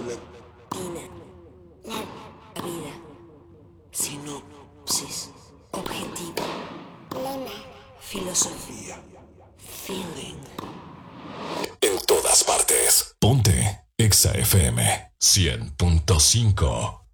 latina. La vida. Sinopsis. Objetivo. Lema. Filosofía. Feeling. En todas partes. Ponte Exa FM 100.5.